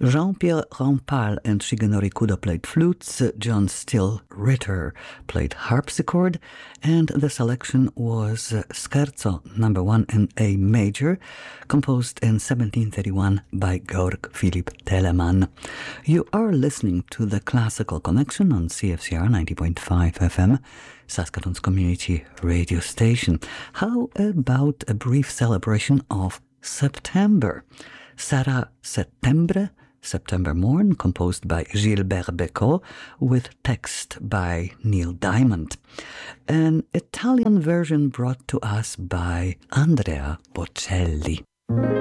Jean-Pierre Rampal and Shigenori Kudo played flutes, John Still Ritter played harpsichord, and the selection was Scherzo No. 1 in A major, composed in 1731 by Georg Philipp Telemann. You are listening to the Classical Connection on CFCR 90.5 FM, Saskatoon's community radio station. How about a brief celebration of September? Sarà Settembre, September Morn, composed by Gilbert Bécaud, with text by Neil Diamond. An Italian version brought to us by Andrea Bocelli.